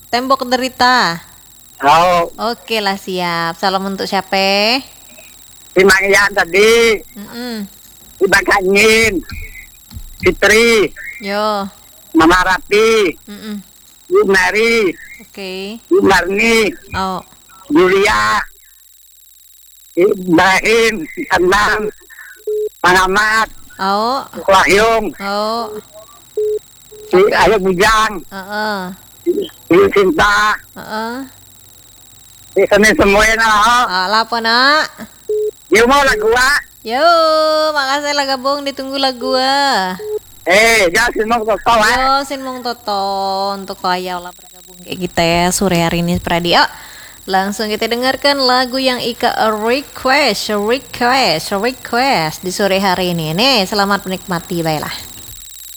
Tembok Derita. Oh, Oke lah, siap. Salam untuk siapa? si Marian tadi, Mm-mm. si Bagangin, Fitri, Yo. Mama Rati, Mm-mm. Bu Mary, Oke. Bu Marni, Oh. Julia, Ibrahim, Anam, Pengamat, Oh. Wahyung, Oh. si Ayo Bujang, Heeh. si Cinta, Heeh. si Senin semuanya. Lapo nak? Dia mau lagu Yo, makasih lah gabung, ditunggu lagu jangan semua kau Yo, sin mong toto untuk kaya lah bergabung kayak kita ya sore hari ini Pradia. Langsung kita dengarkan lagu yang Ika request di sore hari ini. Nih, selamat menikmati, baiklah.